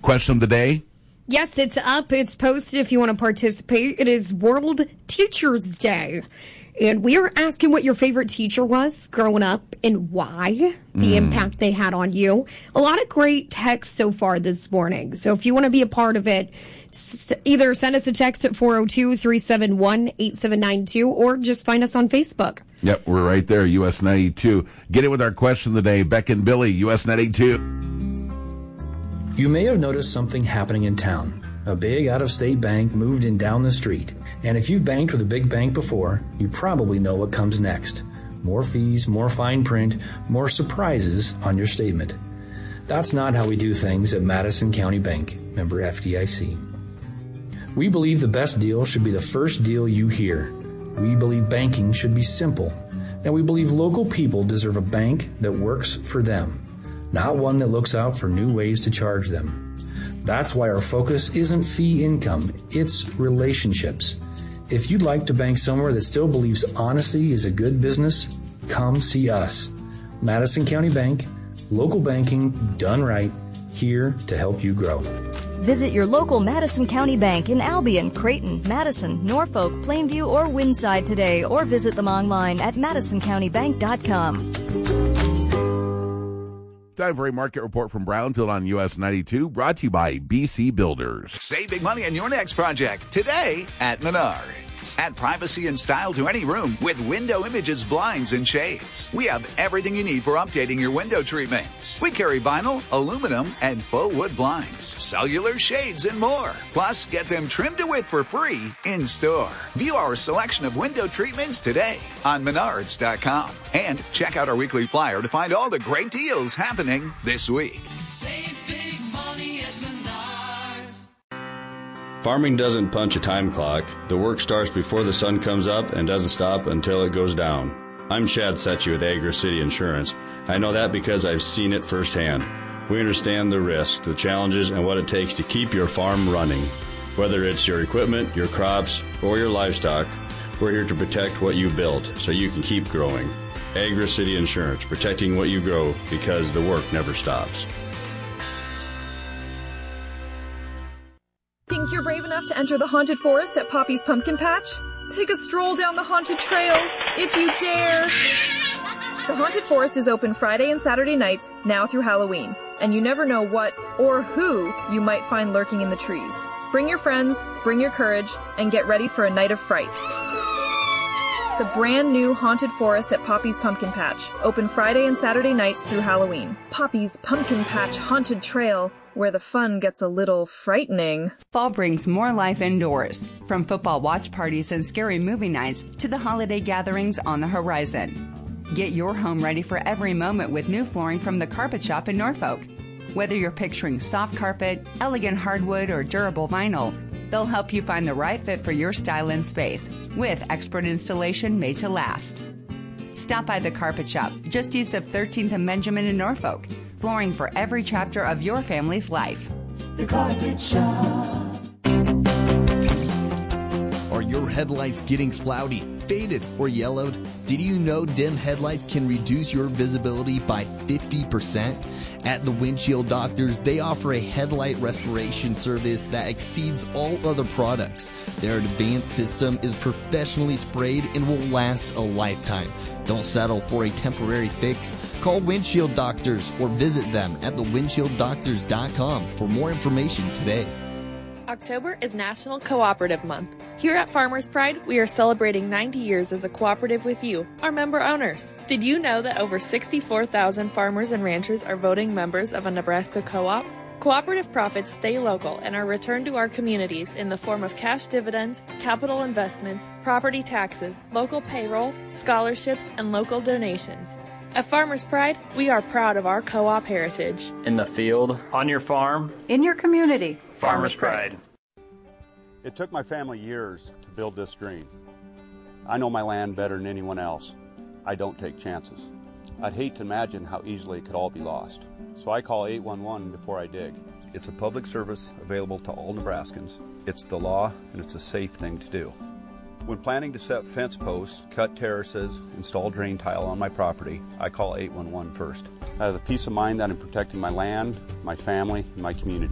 Question of the day? Yes, it's up. It's posted if you want to participate. It is World Teachers Day. And we are asking what your favorite teacher was growing up and why, the impact they had on you. A lot of great texts so far this morning. So if you want to be a part of it, either send us a text at 402-371-8792 or just find us on Facebook. Yep, we're right there, US 92. Get in with our question of the day. Beck and Billy, US 92. You may have noticed something happening in town. A big out-of-state bank moved in down the street. And if you've banked with a big bank before, you probably know what comes next. More fees, more fine print, more surprises on your statement. That's not how we do things at Madison County Bank, member FDIC. We believe the best deal should be the first deal you hear. We believe banking should be simple. And we believe local people deserve a bank that works for them, not one that looks out for new ways to charge them. That's why our focus isn't fee income, it's relationships. If you'd like to bank somewhere that still believes honesty is a good business, come see us. Madison County Bank, local banking done right, here to help you grow. Visit your local Madison County Bank in Albion, Creighton, Madison, Norfolk, Plainview, or Windside today, or visit them online at madisoncountybank.com. Time for a market report from Brownfield on US 92, brought to you by BC Builders. Save big money on your next project today at Menards. Add privacy and style to any room with Window Images blinds and shades. We have everything you need for updating your window treatments. We carry vinyl, aluminum, and faux wood blinds, cellular shades, and more. Plus, get them trimmed to width for free in store. View our selection of window treatments today on Menards.com. And check out our weekly flyer to find all the great deals happening this week. Save big money at Menards. Farming doesn't punch a time clock. The work starts before the sun comes up and doesn't stop until it goes down. I'm Chad Setchy with Agri City Insurance. I know that because I've seen it firsthand. We understand the risks, the challenges, and what it takes to keep your farm running. Whether it's your equipment, your crops, or your livestock, we're here to protect what you built so you can keep growing. Agri City Insurance, protecting what you grow because the work never stops. Think you're brave enough to enter the haunted forest at Poppy's Pumpkin Patch? Take a stroll down the haunted trail, if you dare. The haunted forest is open Friday and Saturday nights, now through Halloween, and you never know what or who you might find lurking in the trees. Bring your friends, bring your courage, and get ready for a night of frights. The brand new Haunted Forest at Poppy's Pumpkin Patch, open Friday and Saturday nights through Halloween. Poppy's Pumpkin Patch Haunted Trail, where the fun gets a little frightening. Fall brings more life indoors, from football watch parties and scary movie nights to the holiday gatherings on the horizon. Get your home ready for every moment with new flooring from the Carpet Shop in Norfolk. Whether you're picturing soft carpet, elegant hardwood, or durable vinyl, they'll help you find the right fit for your style and space, with expert installation made to last. Stop by the Carpet Shop, just east of 13th and Benjamin in Norfolk. Flooring for every chapter of your family's life. The Carpet Shop. Are your headlights getting cloudy, faded, or yellowed? Did you know dim headlights can reduce your visibility by 50%? At the Windshield Doctors, they offer a headlight restoration service that exceeds all other products. Their advanced system is professionally sprayed and will last a lifetime. Don't settle for a temporary fix. Call Windshield Doctors or visit them at thewindshieldoctors.com for more information today. October is National Cooperative Month. Here at Farmers Pride, we are celebrating 90 years as a cooperative with you, our member owners. Did you know that over 64,000 farmers and ranchers are voting members of a Nebraska co-op? Cooperative profits stay local and are returned to our communities in the form of cash dividends, capital investments, property taxes, local payroll, scholarships, and local donations. At Farmers Pride, we are proud of our co-op heritage. In the field, on your farm, in your community. Farmers Pride. It took my family years to build this dream. I know my land better than anyone else. I don't take chances. I'd hate to imagine how easily it could all be lost. So I call 811 before I dig. It's a public service available to all Nebraskans. It's the law, and it's a safe thing to do. When planning to set fence posts, cut terraces, install drain tile on my property, I call 811 first. I have the peace of mind that I'm protecting my land, my family, and my community.